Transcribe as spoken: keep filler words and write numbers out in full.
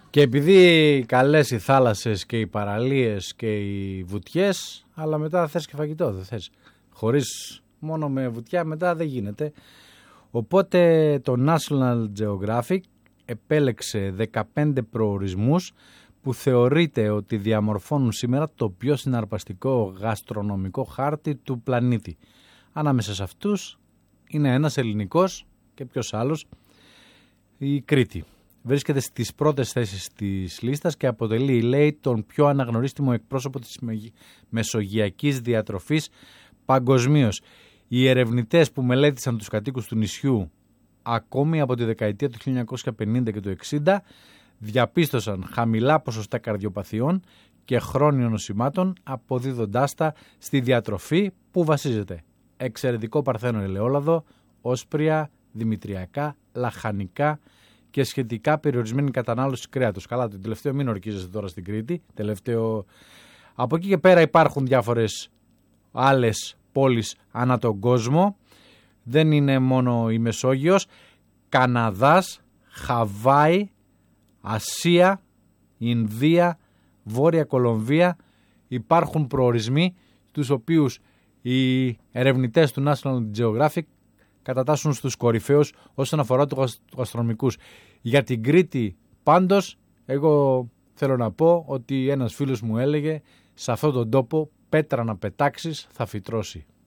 Και επειδή καλές οι θάλασσες και οι παραλίες και οι βουτιές, αλλά μετά θες και φαγητό, δεν θες. Χωρίς μόνο με βουτιά μετά δεν γίνεται. Οπότε το National Geographic επέλεξε δεκαπέντε προορισμούς που θεωρείται ότι διαμορφώνουν σήμερα το πιο συναρπαστικό γαστρονομικό χάρτη του πλανήτη. Ανάμεσα σε αυτούς είναι ένας ελληνικός και ποιος άλλος, η Κρήτη. Βρίσκεται στις πρώτες θέσεις της λίστας και αποτελεί, λέει, τον πιο αναγνωρίσιμο εκπρόσωπο της μεσογειακής διατροφής παγκοσμίως. Οι ερευνητές που μελέτησαν τους κατοίκους του νησιού ακόμη από τη δεκαετία του χίλια εννιακόσια πενήντα και του εξήντα διαπίστωσαν χαμηλά ποσοστά καρδιοπαθειών και χρόνιων νοσημάτων, αποδίδοντάς τα στη διατροφή που βασίζεται εξαιρετικό παρθένο ελαιόλαδο, όσπρια, δημητριακά, λαχανικά και σχετικά περιορισμένη κατανάλωση κρέατος. Καλά, το τελευταίο μην ορκίζεστε τώρα στην Κρήτη. Τελευταίο... Από εκεί και πέρα υπάρχουν διάφορες άλλες πόλεις ανά τον κόσμο. Δεν είναι μόνο η Μεσόγειος. Καναδάς, Χαβάη, Ασία, Ινδία, Βόρεια Κολομβία. Υπάρχουν προορισμοί τους οποίους οι ερευνητές του National Geographic κατατάσσουν στους κορυφαίους όσον αφορά τους γαστρονομικούς. Για την Κρήτη πάντως, εγώ θέλω να πω ότι ένας φίλος μου έλεγε σε αυτόν τον τόπο πέτρα να πετάξεις θα φυτρώσει.